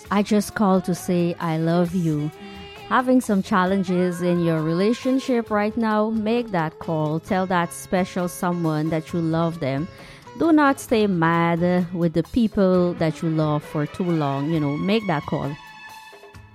I just called to say I love you. Having some challenges in your relationship right now, make that call. Tell that special someone that you love them. Do not stay mad with the people that you love for too long. Make that call.